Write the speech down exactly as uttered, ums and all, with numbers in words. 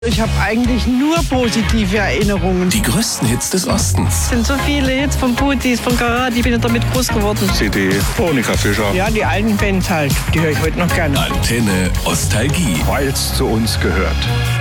Ich habe eigentlich nur positive Erinnerungen. Die größten Hits des Ostens. Es sind so viele Hits von Putis, von Karat, ich bin damit groß geworden. C D, Monika Fischer. Ja, die alten Bands halt, die höre ich heute noch gerne. Antenne Ostalgie. Weil es zu uns gehört.